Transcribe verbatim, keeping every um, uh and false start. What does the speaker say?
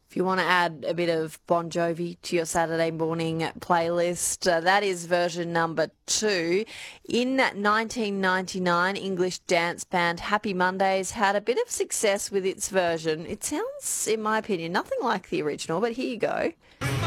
If you want to add a bit of Bon Jovi to your Saturday morning playlist, uh, that is version number two. In nineteen ninety-nine, English dance band Happy Mondays had a bit of success with its version. It sounds, in my opinion, nothing like the original, but here you go.